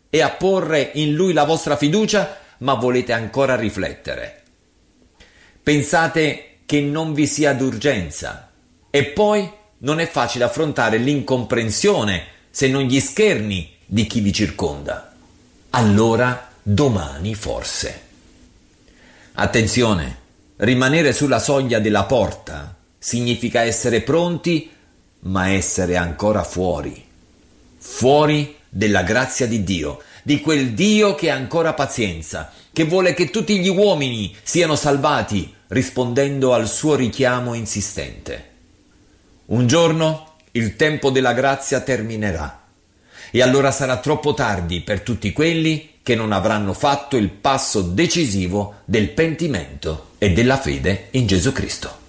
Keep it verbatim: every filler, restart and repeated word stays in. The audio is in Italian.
e a porre in Lui la vostra fiducia, ma volete ancora riflettere. Pensate che non vi sia d'urgenza e poi non è facile affrontare l'incomprensione, se non gli scherni di chi vi circonda. Allora domani forse. Attenzione, rimanere sulla soglia della porta significa essere pronti, ma essere ancora fuori. Fuori della grazia di Dio, di quel Dio che ha ancora pazienza, che vuole che tutti gli uomini siano salvati, rispondendo al suo richiamo insistente. Un giorno il tempo della grazia terminerà e allora sarà troppo tardi per tutti quelli che non avranno fatto il passo decisivo del pentimento e della fede in Gesù Cristo.